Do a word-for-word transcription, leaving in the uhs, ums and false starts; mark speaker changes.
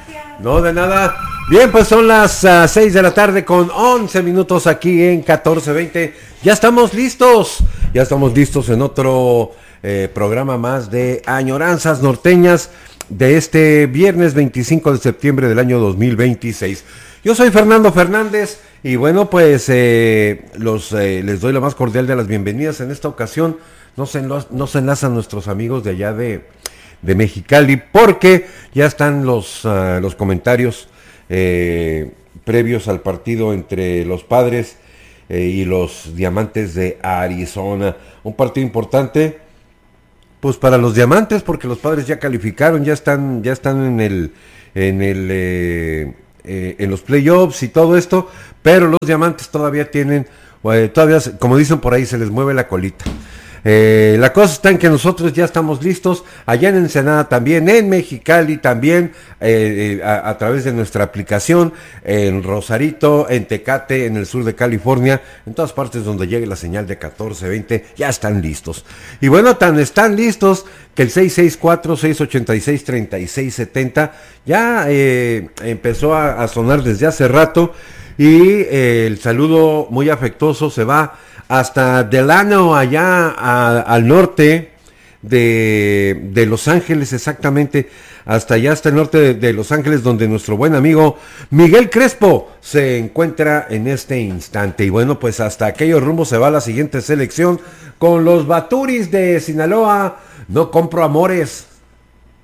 Speaker 1: No, de nada. Bien, pues son las uh, seis de la tarde con once minutos aquí en catorce veinte. Ya estamos listos. Ya estamos listos en otro eh, programa más de Añoranzas Norteñas de este viernes veinticinco de septiembre del año dos mil veintiséis. Yo soy Fernando Fernández y bueno, pues eh, los eh, les doy la más cordial de las bienvenidas. En esta ocasión no se, enlo- no se enlazan nuestros amigos de allá de, de Mexicali porque ya están los, uh, los comentarios eh, previos al partido entre los Padres eh, y los Diamantes de Arizona. Un partido importante pues para los Diamantes porque los Padres ya calificaron, ya están, ya están en el, en el eh, eh, en los playoffs y todo esto, pero los Diamantes todavía tienen, eh, todavía, como dicen por ahí, se les mueve la colita. Eh, la cosa está en que nosotros ya estamos listos, allá en Ensenada también, en Mexicali también, eh, eh, a, a través de nuestra aplicación, en Rosarito, en Tecate, en el sur de California, en todas partes donde llegue la señal de catorce veinte, ya están listos. Y bueno, tan están listos que el seis seis cuatro, seis ocho seis, tres seis siete cero ya eh, empezó a, a sonar desde hace rato y eh, el saludo muy afectuoso se va hasta Delano, allá a, al norte de, de Los Ángeles, exactamente, hasta allá, hasta el norte de, de Los Ángeles, donde nuestro buen amigo Miguel Crespo se encuentra en este instante. Y bueno, pues hasta aquellos rumbos se va la siguiente selección con los Baturis de Sinaloa. No compro amores.